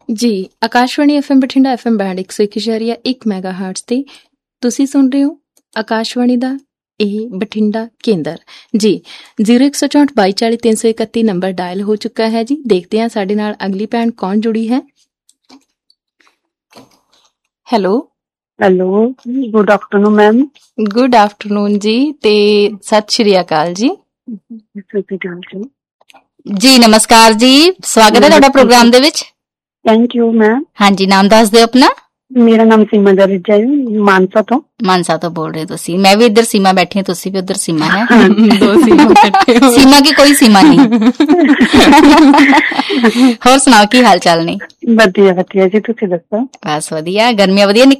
ਜੀ Akashvani FM Bathinda FM band 101.1 ਮੈਗਾਹਰਟਜ਼ ਤੇ ਤੁਸੀਂ ਸੁਣ ਰਹੇ ਹੋ ਆਕਾਸ਼ਵਾਣੀ ਦਾ ਇਹ ਬਠਿੰਡਾ ਕੇਂਦਰ। ਜੀ 0164224331 ਨੰਬਰ ਡਾਇਲ ਹੋ ਚੁੱਕਾ ਹੈ ਜੀ। ਦੇਖਦੇ ਹਾਂ ਸਾਡੇ ਨਾਲ ਅਗਲੀ ਭੈਣ ਕੌਣ ਜੁੜੀ ਹੈ। Hello good afternoon ma'am. Good afternoon ਜੀ ਤੇ ਸਤਿ ਸ਼੍ਰੀ ਅਕਾਲ ਜੀ। ਜੀ ਨਮਸਕਾਰ ਜੀ, ਸਵਾਗਤ ਹੈ ਤੁਹਾਡਾ ਪ੍ਰੋਗਰਾਮ ਦੇ ਵਿੱਚ। Thank you ma'am. ਹਾਂਜੀ, ਨਾਮ ਦੱਸ ਦਿਓ ਆਪਣਾ। ਮੇਰਾ ਨਾਮ ਸੀਮਾ ਦਰਜਾ ਹੈ, ਮਾਨਸਾ ਤੋਂ ਬੋਲ ਰਹੇ ਤੁਸੀਂ। ਮੈਂ ਵੀ ਇੱਧਰ ਸੀਮਾ ਬੈਠੀ ਹਾਂ, ਤੁਸੀਂ ਵੀ ਉੱਧਰ ਸੀਮਾ ਹੈ। ਦੋ ਸੀਮਾ ਬੈਠੇ ਹੋ। ਸੀਮਾ ਕੀ ਕੋਈ ਸੀਮਾ ਨਹੀਂ। ਹੋਰ ਸੁਣਾਓ, ਕੀ ਹਾਲ ਚਾਲ ਨੇ? ਵਧੀਆ ਜੀ, ਤੁਸੀਂ ਦੱਸੋ? ਬਸ ਵਧੀਆ। ਗਰਮੀਆਂ ਵਧੀਆ